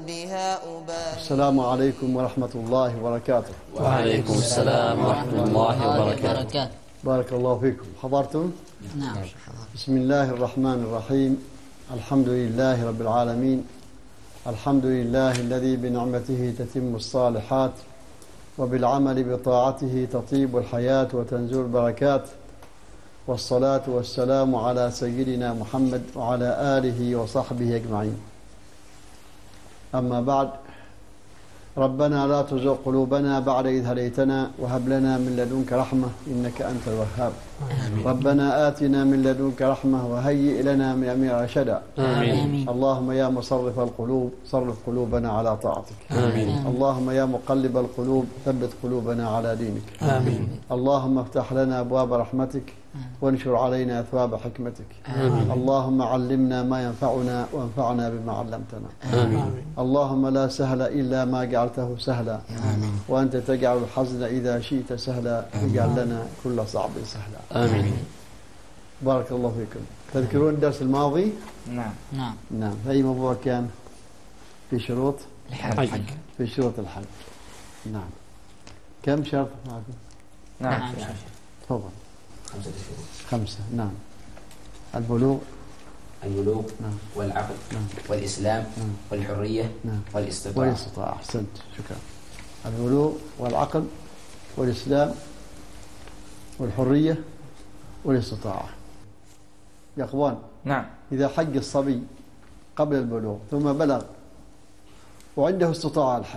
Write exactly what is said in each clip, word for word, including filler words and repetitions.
بها أبالي. السلام عليكم ورحمة الله وبركاته. وعليكم السلام ورحمة الله وبركاته. بارك الله فيكم. حضرتم؟ نعم. بسم الله الرحمن الرحيم. الحمد لله رب العالمين. الحمد لله الذي بنعمته تتم الصالحات وبالعمل بطاعته تطيب الحياة وتنزل البركات، والصلاة والسلام على سيدنا محمد وعلى آله وصحبه أجمعين. أما بعد، ربنا لا تزغ قلوبنا بعد إذ هديتنا وهب لنا من لدنك رحمة إنك أنت الوهاب. آمين. ربنا آتنا من لدنك رحمة وهيئ لنا من أمرنا رشدا. آمين. اللهم يا مصرف القلوب صرف قلوبنا على طاعتك. آمين. اللهم يا مقلب القلوب ثبت قلوبنا على دينك. آمين. اللهم افتح لنا أبواب رحمتك وانشر علينا أثواب حكمتك. آمين. اللهم علمنا ما ينفعنا وانفعنا بما علمتنا. آمين. اللهم لا سهل إلا ما جعلته سهلا. آمين. وأنت تجعل الحزن إذا شئت سهلا. اجعل لنا كل صعب سهلا. آمين. بارك الله فيكم. تذكرون الدرس الماضي؟ نعم. نعم. نعم. أي موضوع كان؟ في شروط الحج. في شروط الحج. نعم. كم شرط معكم؟ نعم. تفضل. خمسة شروط. خمسة. نعم. البلوغ. البلوغ. نعم. والعقل. نعم. والإسلام. نعم. والحرية. نعم. والاستطاعة. والاستطاعة. أحسنت. شكرا. البلوغ والعقل والإسلام والحرية والاستطاعة. يا أخوان. نعم. إذا حج الصبي قبل البلوغ ثم بلغ وعنده استطاعة الحج،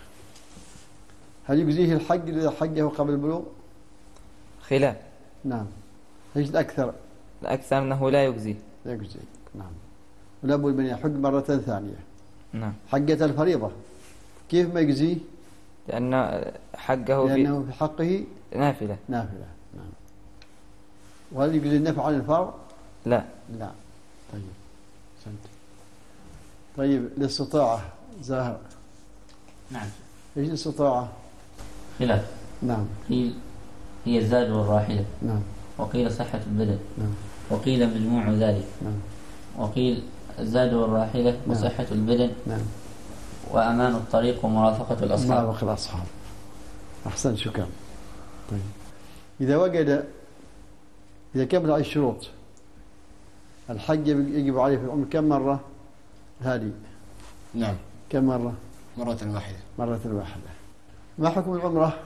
هل يجزيه الحج إذا حجه قبل البلوغ؟ خلاف. نعم. ايش الأكثر؟ الأكثر أنه لا يجزي. لا يجزي. نعم. ولا بد من يحج مرة ثانية. نعم. حجة الفريضة كيف ما يجزيه؟ لأن حقه لأنه في حقه نافلة. نافلة. نعم. وهل يجزي النفع عن الفرض؟ لا. لا. طيب. سنت. طيب الاستطاعة زاهر. نعم. ايش الاستطاعة؟ خلاف. نعم. قيل هي الزاد والراحلة. نعم. وقيل صحة البدن. نعم. وقيل مجموع ذلك. نعم. وقيل الزاد والراحلة. نعم. وصحة البدن. نعم. وأمان الطريق ومرافقة الأصحاب. مرافقة الأصحاب. أحسن. شكرا. طيب إذا وجد إذا كمل هذه الشروط الحج يجب عليه في العمر كم مرة؟ هذه. نعم. كم مرة؟ مرة واحدة. مرة واحدة. ما حكم العمرة؟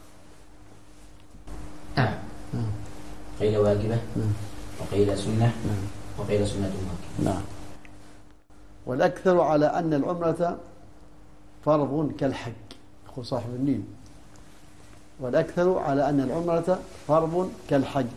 نعم. قيل واجبة. نعم. وقيل سنة. نعم. وقيل سنة واجبة. نعم. والأكثر على أن العمرة فرض كالحج، يقول صاحب النيل. والأكثر على أن العمرة فرض كالحج.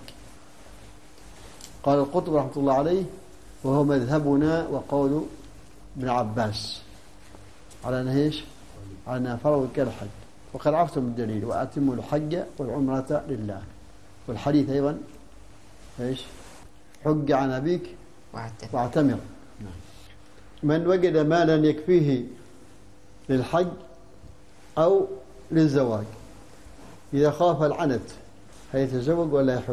قال القطب رحمة الله عليه وهو مذهبنا وقول ابن عباس على أنه إيش؟ على أنها فرض كالحج. وقد عرفتم الدليل وأتموا الحج والعمرة لله. والحديث أيضا إيش؟ حج عن أبيك واعتمر. من وجد مالا يكفيه للحج أو للزواج إذا خاف العنت هيتزوج ولا يحج؟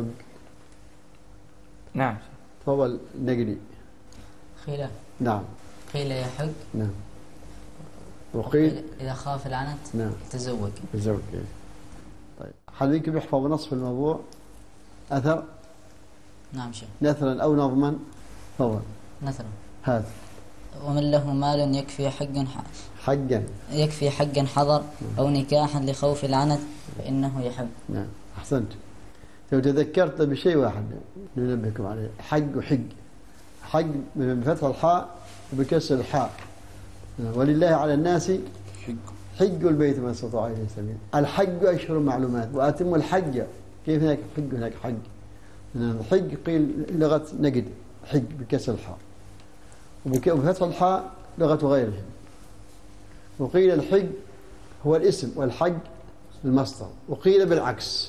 نعم. تفضل نقلي. خلاف. نعم. قيل يحج. نعم. وقيل إذا خاف العنت نعم يتزوج. يتزوج. طيب هل يمكن يحفظ نص في الموضوع؟ أثر؟ نعم شيخ. نثرا أو نظما؟ تفضل. نثرا. هات. ومن له مال يكفي حجا حجا يكفي حجا حضر أو نكاحا لخوف العنت فإنه يحج. نعم. أحسنت. لو تذكرت بشيء واحد ننبهكم عليه، حج وحج. حج بفتح الحاء وبكسر الحاء. ولله على الناس حج البيت من استطاع إليه سبيلا. الحج أشهر معلومات وأتم الحج. كيف هناك حج هناك حج؟ الحج قيل لغة نجد حج بكسر الحاء وبفتح الحاء لغة غيرهم. وقيل الحج هو الاسم والحج المصدر، وقيل بالعكس.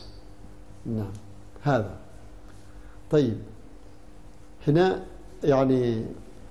نعم. هذا طيب. هنا يعني